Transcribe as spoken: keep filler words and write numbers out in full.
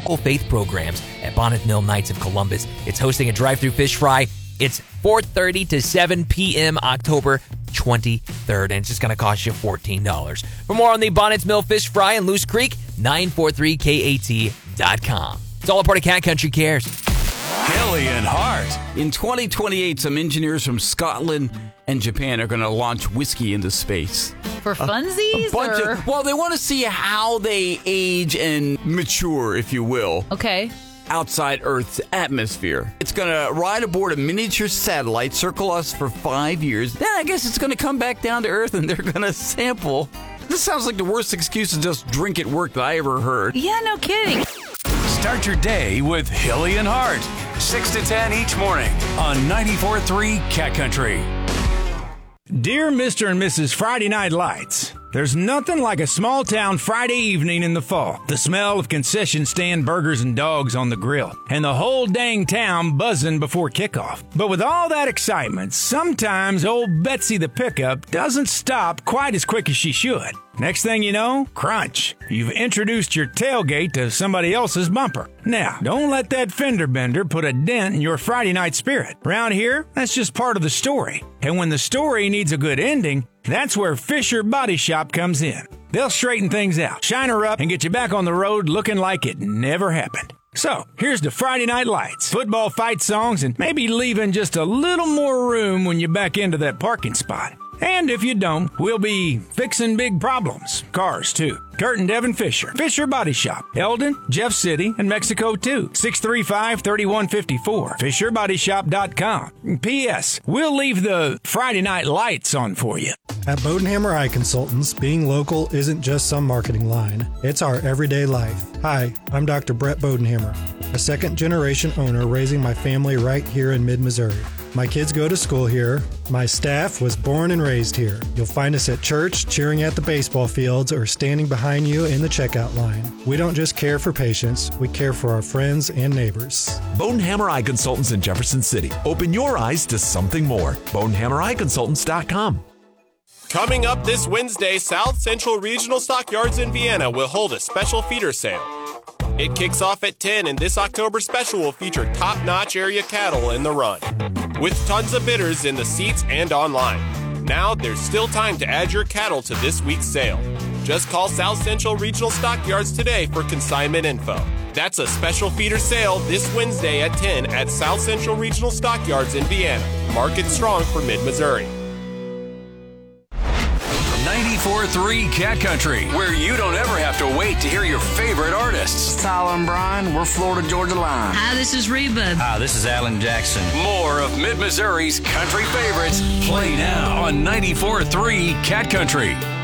local faith programs at Bonnet Mill Knights of Columbus. It's hosting a drive-through fish fry. It's four thirty to seven p.m. October twenty-third, and it's just going to cost you fourteen dollars. For more on the Bonnet Mill Fish Fry in Loose Creek, nine four three K A T dot com. It's all a part of Cat Country Cares. Hilly and Hart. In twenty twenty-eight, some engineers from Scotland and Japan are going to launch whiskey into space. For funsies? A bunch or? of, well, they want to see how they age and mature, if you will. Okay. Outside Earth's atmosphere. It's going to ride aboard a miniature satellite, circle us for five years. Then I guess it's going to come back down to Earth and they're going to sample. This sounds like the worst excuse to just drink at work that I ever heard. Yeah, no kidding. Start your day with Hilly and Hart. six to ten each morning on ninety-four point three Cat Country. Dear Mister and Missus Friday Night Lights, there's nothing like a small-town Friday evening in the fall. The smell of concession stand burgers and dogs on the grill, and the whole dang town buzzing before kickoff. But with all that excitement, sometimes old Betsy the pickup doesn't stop quite as quick as she should. Next thing you know, crunch. You've introduced your tailgate to somebody else's bumper. Now, don't let that fender bender put a dent in your Friday night spirit. Around here, that's just part of the story. And when the story needs a good ending, that's where Fisher Body Shop comes in. They'll straighten things out, shine her up, and get you back on the road looking like it never happened. So, here's to Friday Night Lights, football fight songs, and maybe leaving just a little more room when you back into that parking spot. And if you don't, we'll be fixing big problems. Cars, too. Kurt and Devin Fisher. Fisher Body Shop. Eldon, Jeff City, and Mexico, too. six three five, three one five four. Fisher Body Shop dot com. P S. We'll leave the Friday Night Lights on for you. At Bodenhammer Eye Consultants, being local isn't just some marketing line. It's our everyday life. Hi, I'm Doctor Brett Bodenhammer, a second-generation owner raising my family right here in mid-Missouri. My kids go to school here. My staff was born and raised here. You'll find us at church, cheering at the baseball fields, or standing behind you in the checkout line. We don't just care for patients, we care for our friends and neighbors. Bodenhammer Eye Consultants in Jefferson City. Open your eyes to something more. Bodenhammer Eye Consultants dot com. Coming up this Wednesday, South Central Regional Stockyards in Vienna will hold a special feeder sale. It kicks off at ten, and this October special will feature top-notch area cattle in the run, with tons of bidders in the seats and online. Now, there's still time to add your cattle to this week's sale. Just call South Central Regional Stockyards today for consignment info. That's a special feeder sale this Wednesday at ten at South Central Regional Stockyards in Vienna. Market strong for mid-Missouri. ninety-four point three Cat Country, where you don't ever have to wait to hear your favorite artists. Tyler and Brian, we're Florida Georgia Line. Hi, this is Reba. Hi, this is Alan Jackson. More of mid-Missouri's country favorites play now on ninety-four point three Cat Country.